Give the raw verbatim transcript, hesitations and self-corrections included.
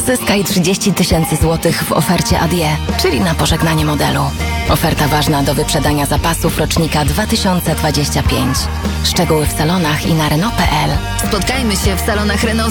zyskaj trzydzieści tysięcy złotych w ofercie A D I E, czyli na pożegnanie modelu. Oferta ważna do wyprzedania zapasów rocznika dwa tysiące dwudziestego piątego. Szczegóły w salonach i na Renault kropka p l. Spotkajmy się w salonach Renault